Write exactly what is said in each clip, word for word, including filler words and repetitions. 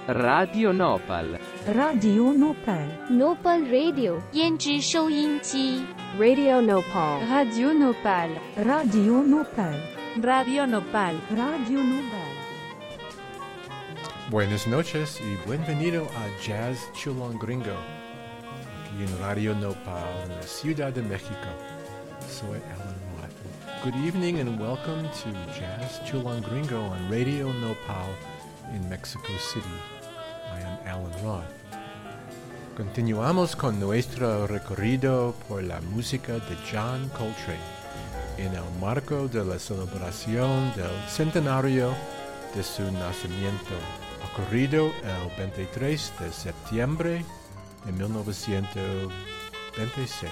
Radio Nopal. Radio Nopal. Nopal Radio 胭脂收音机 Radio Nopal. Radio Nopal. Radio Nopal. Radio Nopal. Radio Nopal. Buenas noches y bienvenido a Jazz Chilangringo, aquí en Radio Nopal, en la Ciudad de México. Soy Alan Watt. Good evening and welcome to Jazz Chilangringo on Radio Nopal in Mexico City. I am Alan Roth. Continuamos con nuestro recorrido por la música de John Coltrane en el marco de la celebración del centenario de su nacimiento, ocurrido el veintitrés de septiembre de mil novecientos veintiséis.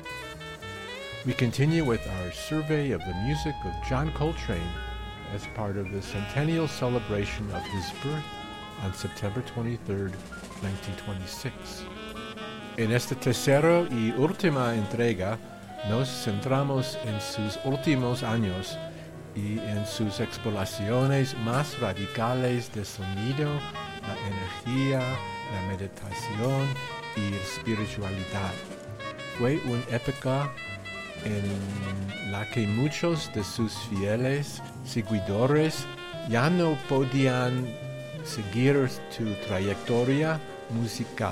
We continue with our survey of the music of John Coltrane as part of the centennial celebration of his birth on September twenty-third, nineteen twenty-six. En esta tercera y última entrega nos centramos en sus últimos años y en sus exploraciones más radicales de sonido, la energía, la meditación y espiritualidad. Fue una época en la que muchos de sus fieles seguidores ya no podían seguir su trayectoria musical.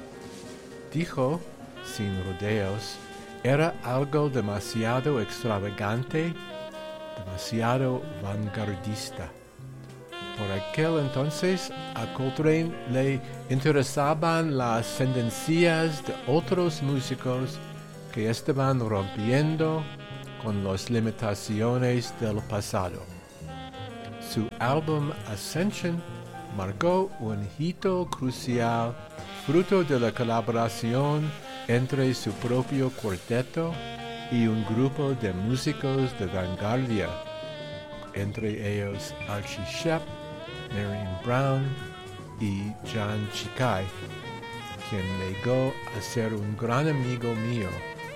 Dijo, sin rodeos, era algo demasiado extravagante, demasiado vanguardista. Por aquel entonces, a Coltrane le interesaban las tendencias de otros músicos que estaban rompiendo con las limitaciones del pasado. Su álbum Ascension marcó un hito crucial, fruto de la colaboración entre su propio cuarteto y un grupo de músicos de vanguardia, entre ellos Archie Shepp, Marion Brown y John Chikai, quien llegó a ser un gran amigo mío.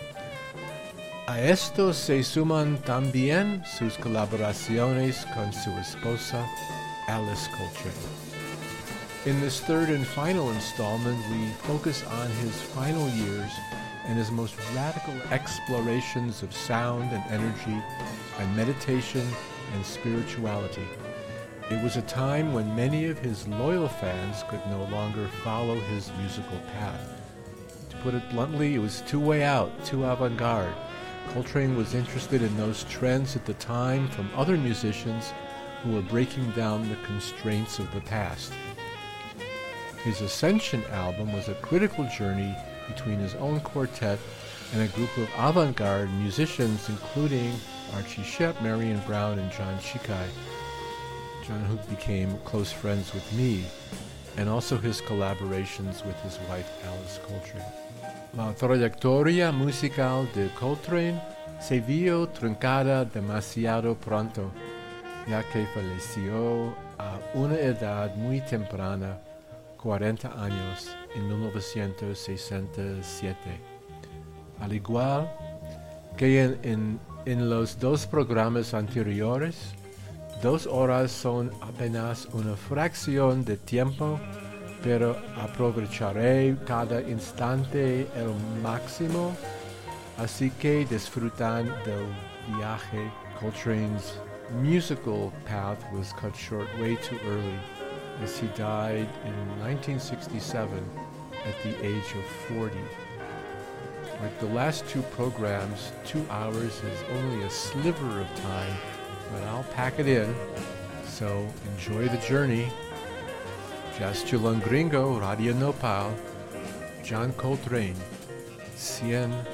A esto se suman también sus colaboraciones con su esposa, Alice Coltrane. In this third and final installment, we focus on his final years and his most radical explorations of sound and energy and meditation and spirituality. It was a time when many of his loyal fans could no longer follow his musical path. To put it bluntly, it was too way out, too avant-garde. Coltrane was interested in those trends at the time from other musicians who were breaking down the constraints of the past. His Ascension album was a critical journey between his own quartet and a group of avant-garde musicians, including Archie Shepp, Marion Brown, and John Chikai. John, who became close friends with me, and also his collaborations with his wife, Alice Coltrane. La trayectoria musical de Coltrane se vio truncada demasiado pronto, ya que falleció a una edad muy temprana, cuarenta años, en mil novecientos sesenta y siete. Al igual que en, en, en los dos programas anteriores, dos horas son apenas una fracción de tiempo, pero aprovecharé cada instante el máximo, así que disfrutan del viaje. Coltrane's musical path was cut short way too early, as he died in nineteen sixty-seven at the age of forty. Like the last two programs, two hours is only a sliver of time, but I'll pack it in, so enjoy the journey. Jazz Chilangringo, Radio Nopal, John Coltrane, cien